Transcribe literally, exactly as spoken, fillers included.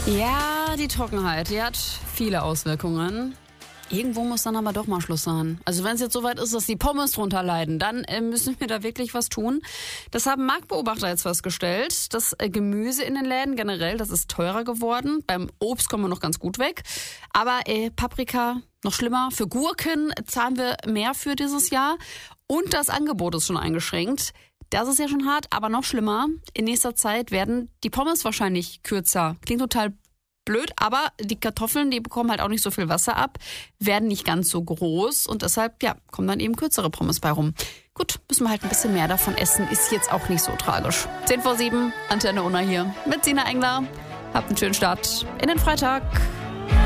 Ja, die Trockenheit, die hat viele Auswirkungen. Irgendwo muss dann aber doch mal Schluss sein. Also wenn es jetzt soweit ist, dass die Pommes drunter leiden, dann äh, müssen wir da wirklich was tun. Das haben Marktbeobachter jetzt festgestellt. Das äh, Gemüse in den Läden generell, das ist teurer geworden. Beim Obst kommen wir noch ganz gut weg. Aber äh, Paprika noch schlimmer. Für Gurken zahlen wir mehr für dieses Jahr. Und das Angebot ist schon eingeschränkt. Das ist ja schon hart, aber noch schlimmer. In nächster Zeit werden die Pommes wahrscheinlich kürzer. Klingt total blöd, aber die Kartoffeln, die bekommen halt auch nicht so viel Wasser ab, werden nicht ganz so groß und deshalb, ja, kommen dann eben kürzere Pommes bei rum. Gut, müssen wir halt ein bisschen mehr davon essen, ist jetzt auch nicht so tragisch. zehn vor sieben, Antenne Unna hier mit Sina Engler. Habt einen schönen Start in den Freitag.